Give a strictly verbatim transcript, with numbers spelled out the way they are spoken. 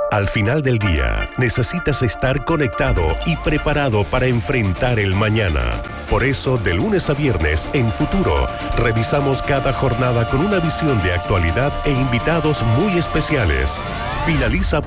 Al final del día, necesitas estar conectado y preparado para enfrentar el mañana. Por eso, de lunes a viernes, en Futuro, revisamos cada jornada con una visión de actualidad e invitados muy especiales. Finaliza